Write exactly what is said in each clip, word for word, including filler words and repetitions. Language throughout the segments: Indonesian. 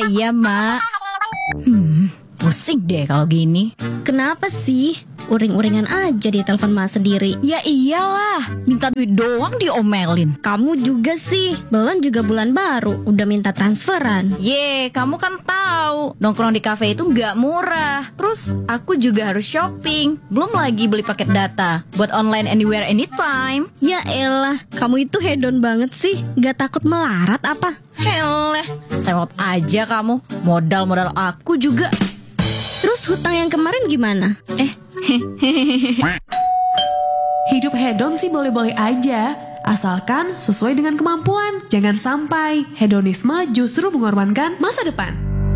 iya, Mak. Hmm, pusing deh kalau gini. Kenapa sih? Uring-uringan aja di telepon Mas sendiri. Ya iyalah, minta duit doang diomelin. Kamu juga sih, belum juga bulan baru, udah minta transferan. Ye, kamu kan tahu, nongkrong di kafe itu nggak murah. Terus aku juga harus shopping. Belum lagi beli paket data buat online anywhere anytime. Ya elah, kamu itu hedon banget sih. Gak takut melarat apa? Heleh, sewot aja kamu. Modal-modal aku juga. Terus hutang yang kemarin gimana? Eh, Hidup hedon sih boleh-boleh aja, asalkan sesuai dengan kemampuan. Jangan sampai hedonisme justru mengorbankan masa depan.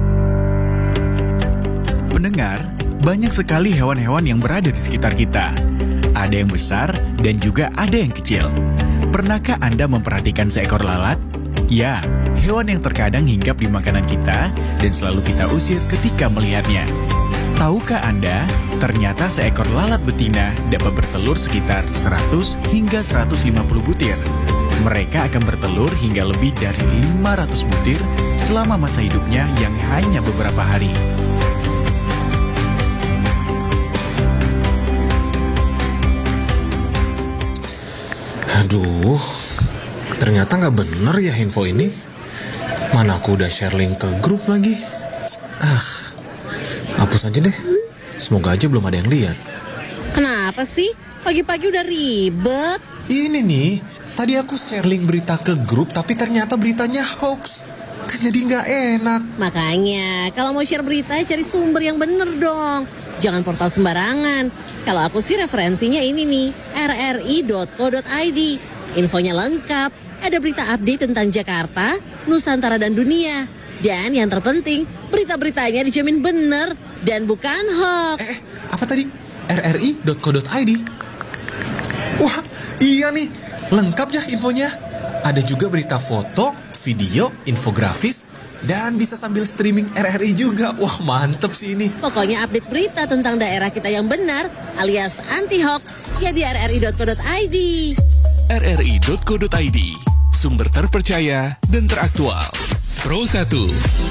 Pendengar, banyak sekali hewan-hewan yang berada di sekitar kita. Ada yang besar dan juga ada yang kecil. Pernahkah Anda memperhatikan seekor lalat? Ya, hewan yang terkadang hinggap di makanan kita dan selalu kita usir ketika melihatnya. Tahukah Anda, ternyata seekor lalat betina dapat bertelur sekitar seratus hingga seratus lima puluh butir. Mereka akan bertelur hingga lebih dari lima ratus butir selama masa hidupnya yang hanya beberapa hari. Aduh, ternyata nggak bener ya info ini. Mana aku udah share link ke grup lagi. Ah, hapus aja deh. Semoga aja belum ada yang lihat. Kenapa sih? Pagi-pagi udah ribet. Ini nih, tadi aku share link berita ke grup tapi ternyata beritanya hoax. Kan jadi nggak enak. Makanya, kalau mau share berita cari sumber yang bener dong. Jangan portal sembarangan. Kalau aku sih referensinya ini nih, r r i dot co dot i d. Infonya lengkap. Ada berita update tentang Jakarta, Nusantara dan dunia. Dan yang terpenting, berita-beritanya dijamin bener dan bukan hoax. Eh, apa tadi? r r i dot co dot i d. Wah, iya nih. Lengkap ya infonya. Ada juga berita foto, video, infografis, dan bisa sambil streaming R R I juga. Wah, mantep sih ini. Pokoknya update berita tentang daerah kita yang benar alias anti-hoax ya di r r i dot co dot i d. r r i dot co dot i d, sumber terpercaya dan teraktual. Pro satu.